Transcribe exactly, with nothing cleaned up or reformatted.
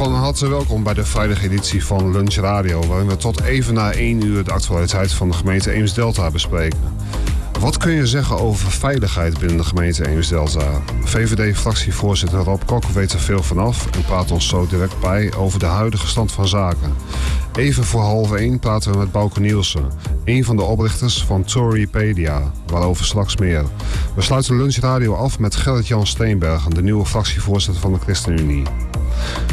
Van harte welkom bij de vrijdageditie van Lunch Radio, waarin we tot even na één uur de actualiteit van de gemeente Eems-Delta bespreken. Wat kun je zeggen over veiligheid binnen de gemeente Eems-Delta? V V D-fractievoorzitter Rob Kok weet er veel vanaf en praat ons zo direct bij over de huidige stand van zaken. Even voor half één praten we met Bouke Nielsen, een van de oprichters van Torypedia, waarover straks meer. We sluiten Lunch Radio af met Gerrit-Jan Steenbergen, de nieuwe fractievoorzitter van de ChristenUnie.